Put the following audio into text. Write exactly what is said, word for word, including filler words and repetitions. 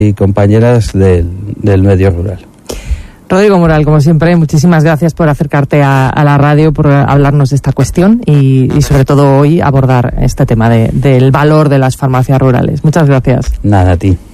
y compañeras del, del medio rural. Rodrigo Moral, como siempre, muchísimas gracias por acercarte a, a la radio, por hablarnos de esta cuestión y, y sobre todo hoy abordar este tema de, del valor de las farmacias rurales. Muchas gracias. Nada, a ti.